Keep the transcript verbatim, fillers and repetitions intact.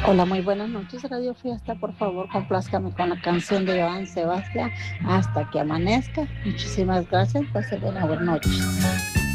Hola, muy buenas noches, Radio Fiesta. Por favor, complázcame con la canción de Joan Sebastián, Hasta que amanezca. Muchísimas gracias. Pase buena, buenas noches.